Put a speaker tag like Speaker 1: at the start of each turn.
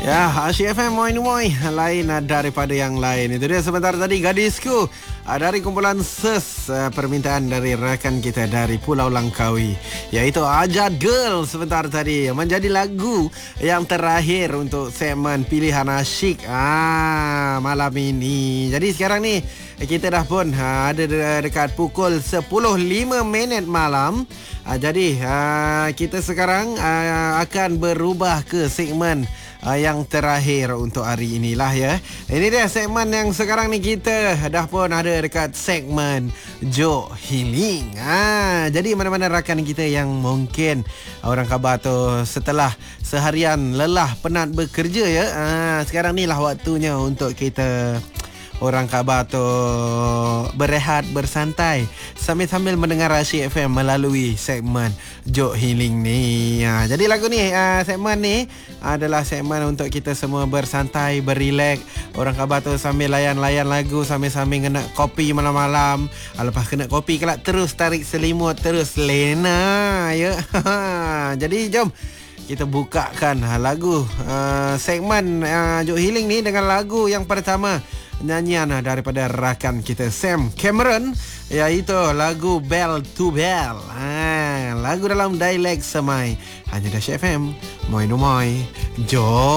Speaker 1: Ya, Asyik FM Moin lain daripada yang lain. Itu dia sebentar tadi Gadisku dari kumpulan SES, permintaan dari rakan kita dari Pulau Langkawi, iaitu Ajad Girl sebentar tadi menjadi lagu yang terakhir untuk segmen pilihan asyik malam ini. Jadi sekarang ni kita dah pun ada dekat pukul 10.05 malam. Jadi kita sekarang akan berubah ke segmen yang terakhir untuk hari inilah ya. Ini dia segmen yang sekarang ni kita dah pun ada dekat segmen Joke Healing. Jadi mana-mana rakan kita yang mungkin orang khabar tu setelah seharian lelah penat bekerja ya, sekarang ni lah waktunya untuk kita orang khabar tu berehat, bersantai sambil-sambil mendengar Asyik FM melalui segmen Joke Healing ni. Jadi lagu ni, segmen ni adalah segmen untuk kita semua bersantai, berilek. Orang khabar tu sambil layan-layan lagu, sambil-sambil kena kopi malam-malam. Lepas kena kopi kelak terus tarik selimut, terus lena ya. Jadi jom kita bukakan lagu segmen Joke Healing ni dengan lagu yang pertama, nyanyian daripada rakan kita Sam Cameron, iaitu lagu Bell to Bell. Lagu dalam dialek Semai. Hanya di Asyik FM. Moi. Jom